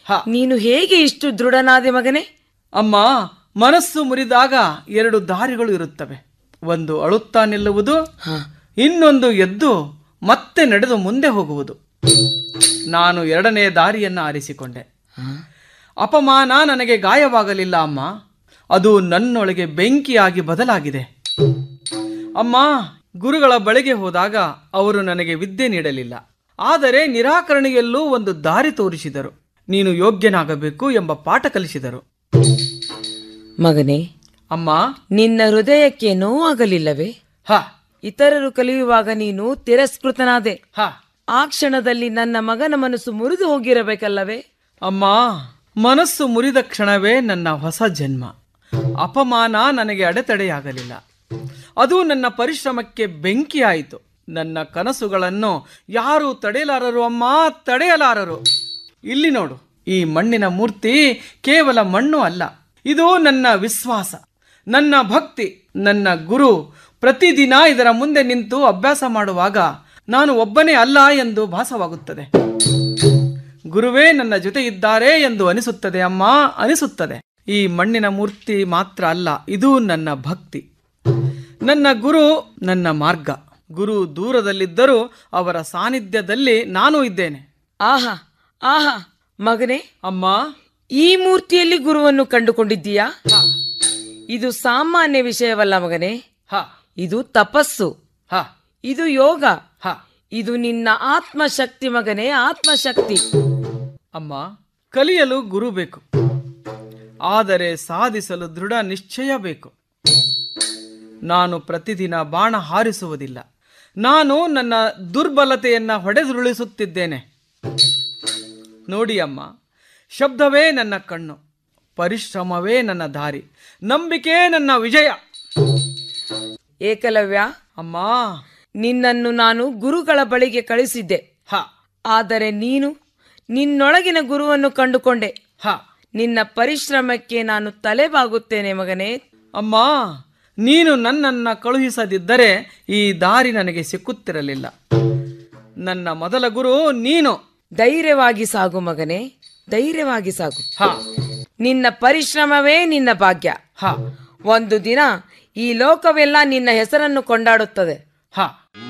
ನೀನು ಹೇಗೆ ಇಷ್ಟು ದೃಢನಾದೆ ಮಗನೇ? ಅಮ್ಮ, ಮನಸ್ಸು ಮುರಿದಾಗ ಎರಡು ದಾರಿಗಳು ಇರುತ್ತವೆ. ಒಂದು ಅಳುತ್ತಾ ನಿಲ್ಲುವುದು, ಇನ್ನೊಂದು ಎದ್ದು ಮತ್ತೆ ನಡೆದು ಮುಂದೆ ಹೋಗುವುದು. ನಾನು ಎರಡನೆಯ ದಾರಿಯನ್ನು ಆರಿಸಿಕೊಂಡೆ. ಅಪಮಾನ ನನಗೆ ಗಾಯವಾಗಲಿಲ್ಲ ಅಮ್ಮ, ಅದು ನನ್ನೊಳಗೆ ಬೆಂಕಿಯಾಗಿ ಬದಲಾಗಿದೆ. ಅಮ್ಮ, ಗುರುಗಳ ಬಳಿಗೆ ಹೋದಾಗ ಅವರು ನನಗೆ ವಿದ್ಯೆ ನೀಡಲಿಲ್ಲ, ಆದರೆ ನಿರಾಕರಣೆಯಲ್ಲೂ ಒಂದು ದಾರಿ ತೋರಿಸಿದರು. ನೀನು ಯೋಗ್ಯನಾಗಬೇಕು ಎಂಬ ಪಾಠ ಕಲಿಸಿದರು. ಮಗನೇ, ಅಮ್ಮ, ನಿನ್ನ ಹೃದಯಕ್ಕೆ ನೋವಾಗಲಿಲ್ಲವೇ? ಇತರರು ಕಲಿಯುವಾಗ ನೀನು ತಿರಸ್ಕೃತನಾದೆ. ಆ ಕ್ಷಣದಲ್ಲಿ ನನ್ನ ಮಗನ ಮನಸ್ಸು ಮುರಿದು ಹೋಗಿರಬೇಕಲ್ಲವೇ? ಅಮ್ಮ, ಮನಸ್ಸು ಮುರಿದ ಕ್ಷಣವೇ ನನ್ನ ಹೊಸ ಜನ್ಮ. ಅಪಮಾನ ನನಗೆ ಅಡೆತಡೆಯಾಗಲಿಲ್ಲ, ಅದು ನನ್ನ ಪರಿಶ್ರಮಕ್ಕೆ ಬೆಂಕಿಯಾಯಿತು. ನನ್ನ ಕನಸುಗಳನ್ನು ಯಾರೂ ತಡೆಯಲಾರರು ಅಮ್ಮ, ತಡೆಯಲಾರರು. ಇಲ್ಲಿ ನೋಡು, ಈ ಮಣ್ಣಿನ ಮೂರ್ತಿ ಕೇವಲ ಮಣ್ಣು ಅಲ್ಲ, ಇದು ನನ್ನ ವಿಶ್ವಾಸ, ನನ್ನ ಭಕ್ತಿ. ನನ್ನ ಗುರು ಪ್ರತಿದಿನ ಇದರ ಮುಂದೆ ನಿಂತು ಅಭ್ಯಾಸ ಮಾಡುವಾಗ ನಾನು ಒಬ್ಬನೇ ಅಲ್ಲ ಎಂದು ಭಾಸವಾಗುತ್ತದೆ. ಗುರುವೇ ನನ್ನ ಜೊತೆ ಇದ್ದಾರೆ ಎಂದು ಅನಿಸುತ್ತದೆ ಅಮ್ಮ, ಅನಿಸುತ್ತದೆ. ಈ ಮಣ್ಣಿನ ಮೂರ್ತಿ ಮಾತ್ರ ಅಲ್ಲ, ಇದು ನನ್ನ ಭಕ್ತಿ. ನನ್ನ ಗುರು ನನ್ನ ಮಾರ್ಗ. ಗುರು ದೂರದಲ್ಲಿದ್ದರೂ ಅವರ ಸಾನ್ನಿಧ್ಯದಲ್ಲಿ ನಾನು ಇದ್ದೇನೆ. ಆಹಾ ಆಹಾ ಮಗನೇ, ಅಮ್ಮ, ಈ ಮೂರ್ತಿಯಲ್ಲಿ ಗುರುವನ್ನು ಕಂಡುಕೊಂಡಿದ್ದೀಯಾ? ಇದು ಸಾಮಾನ್ಯ ವಿಷಯವಲ್ಲ ಮಗನೇ, ಇದು ತಪಸ್ಸು, ಇದು ಯೋಗ, ಇದು ನಿನ್ನ ಆತ್ಮಶಕ್ತಿ ಮಗನೇ, ಆತ್ಮಶಕ್ತಿ. ಅಮ್ಮ, ಕಲಿಯಲು ಗುರು ಬೇಕು, ಆದರೆ ಸಾಧಿಸಲು ದೃಢ ನಿಶ್ಚಯ ಬೇಕು. ನಾನು ಪ್ರತಿದಿನ ಬಾಣ ಹಾರಿಸುವುದಿಲ್ಲ, ನಾನು ನನ್ನ ದುರ್ಬಲತೆಯನ್ನು ಹೊಡೆದುರುಳಿಸುತ್ತಿದ್ದೇನೆ. ನೋಡಿ ಅಮ್ಮ, ಶಬ್ದವೇ ನನ್ನ ಕಣ್ಣು, ಪರಿಶ್ರಮವೇ ನನ್ನ ದಾರಿ, ನಂಬಿಕೆ ನನ್ನ ವಿಜಯ. ಏಕಲವ್ಯ, ಅಮ್ಮ, ನಿನ್ನನ್ನು ನಾನು ಗುರುಗಳ ಬಳಿಗೆ ಕಳಿಸಿದ್ದೆ, ಆದರೆ ನೀನು ನಿನ್ನೊಳಗಿನ ಗುರುವನ್ನು ಕಂಡುಕೊಂಡೆ. ನಿನ್ನ ಪರಿಶ್ರಮಕ್ಕೆ ನಾನು ತಲೆಬಾಗುತ್ತೇನೆ ಮಗನೇ. ಅಮ್ಮ, ನೀನು ನನ್ನನ್ನು ಕಳುಹಿಸದಿದ್ದರೆ ಈ ದಾರಿ ನನಗೆ ಸಿಕ್ಕುತ್ತಿರಲಿಲ್ಲ. ನನ್ನ ಮೊದಲ ಗುರು ನೀನು. ಧೈರ್ಯವಾಗಿ ಸಾಗು ಮಗನೇ, ಧೈರ್ಯವಾಗಿ ಸಾಗು. ನಿನ್ನ ಪರಿಶ್ರಮವೇ ನಿನ್ನ ಭಾಗ್ಯ. ಒಂದು ದಿನ ಈ ಲೋಕವೆಲ್ಲ ನಿನ್ನ ಹೆಸರನ್ನು ಕೊಂಡಾಡುತ್ತದೆ.